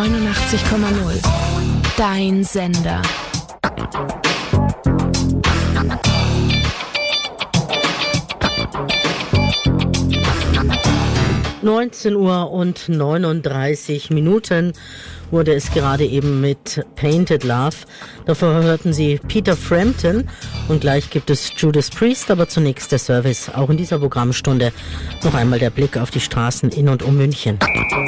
89,0. Dein Sender. (19:39) wurde es gerade eben mit Painted Love. Davor hörten Sie Peter Frampton und gleich gibt es Judas Priest, aber zunächst der Service. Auch in dieser Programmstunde noch einmal der Blick auf die Straßen in und um München.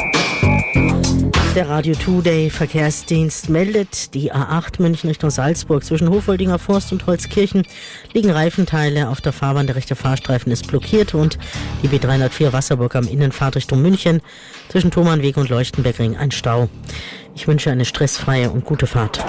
Der Radio Today Verkehrsdienst meldet, die A8 München Richtung Salzburg zwischen Hofoldinger Forst und Holzkirchen liegen Reifenteile auf der Fahrbahn. Der rechte Fahrstreifen ist blockiert und die B304 Wasserburg am Innenfahrt Richtung München zwischen Thomannweg und Leuchtenbergring ein Stau. Ich wünsche eine stressfreie und gute Fahrt.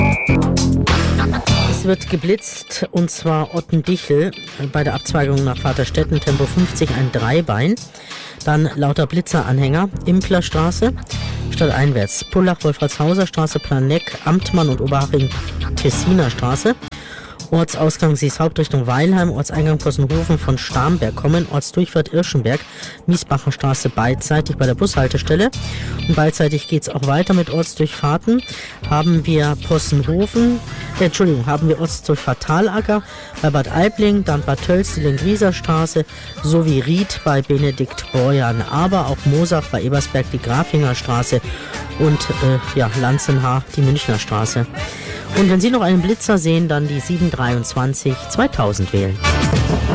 Es wird geblitzt und zwar Ottendichel bei der Abzweigung nach Vaterstetten, Tempo 50, ein Dreibein. Dann lauter Blitzeranhänger, Implerstraße, stadteinwärts, Pullach, Wolfratshauser Straße, Planegg, Amtmann und Oberhaching, Tessiner Straße. Ortsausgang Sies Hauptrichtung Weilheim, Ortseingang Possenhofen von Starnberg kommen, Ortsdurchfahrt Irschenberg, Miesbacher Straße beidseitig bei der Bushaltestelle. Und beidseitig geht's auch weiter mit Ortsdurchfahrten. Haben wir Ortsdurchfahrt Talacker bei Bad Aibling, dann Bad Tölz, die Lengrieser Straße, sowie Ried bei Benedikt Borjan, aber auch Mosach bei Ebersberg, die Grafinger Straße und Lanzenhaar, die Münchner Straße. Und wenn Sie noch einen Blitzer sehen, dann die 723 2000 wählen.